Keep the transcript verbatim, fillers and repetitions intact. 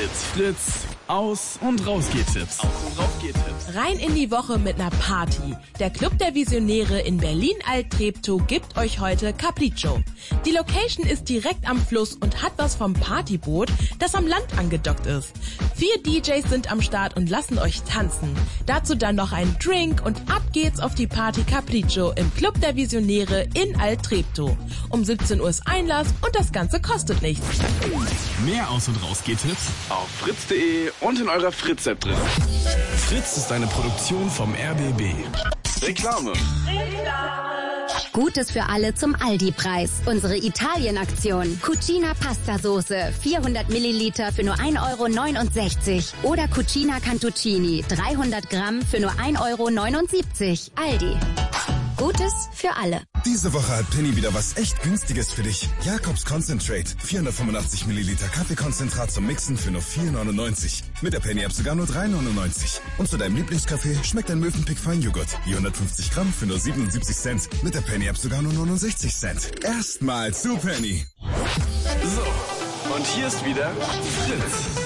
Fritz. Fritz, Aus- und Rausgehtipps. Aus- und Rausgehtipps. Rein in die Woche mit einer Party. Der Club der Visionäre in Berlin-Alt-Treptow gibt euch heute Capriccio. Die Location ist direkt am Fluss und hat was vom Partyboot, das am Land angedockt ist. Vier D Js sind am Start und lassen euch tanzen. Dazu dann noch ein Drink und ab geht's auf die Party Capriccio im Club der Visionäre in Alt-Treptow. Um siebzehn Uhr ist Einlass und das Ganze kostet nichts. Mehr Aus- und Rausgehtipps auf fritz punkt de und in eurer Fritz-App drin. Fritz ist eine Produktion vom R B B. Reklame. Gutes für alle zum Aldi-Preis. Unsere Italien-Aktion. Cucina Pastasoße, vierhundert Milliliter für nur ein Euro neunundsechzig. Oder Cucina Cantuccini, dreihundert Gramm für nur ein Euro neunundsiebzig. Aldi. Gutes für alle. Diese Woche hat Penny wieder was echt Günstiges für dich. Jakobs Concentrate. vierhundertfünfundachtzig Milliliter Kaffeekonzentrat zum Mixen für nur vier neunundneunzig. Mit der Penny-App sogar nur drei neunundneunzig. Und zu deinem Lieblingskaffee schmeckt ein Mövenpick Feinjoghurt. vierhundertfünfzig Gramm für nur siebenundsiebzig Cent. Mit der Penny-App sogar nur neunundsechzig Cent. Erstmal zu Penny. So, und hier ist wieder Fritz.